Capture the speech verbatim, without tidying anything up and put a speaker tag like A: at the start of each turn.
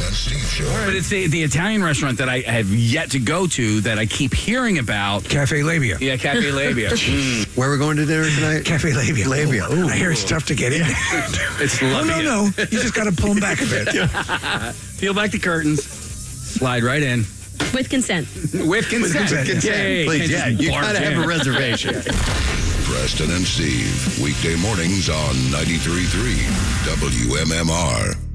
A: and Steve Show.
B: But it's the, the Italian restaurant that I have yet to go to that I keep hearing about.
C: Cafe Labia.
B: Yeah, Cafe Labia. Mm.
D: Where are we going to dinner tonight?
C: Cafe Labia.
D: Labia.
C: Ooh, I hear it's tough to get in.
B: It's
C: Oh,
B: lovely.
C: no, no. You just got to pull them back a bit.
B: Peel back the curtains. Slide right in.
E: With consent.
B: With consent.
C: With consent.
B: Yay.
D: Please,
B: Can't
D: yeah,
B: just
D: you
B: barge
D: gotta have
B: in.
D: a reservation.
A: Preston and Steve, weekday mornings on ninety-three point three W M M R.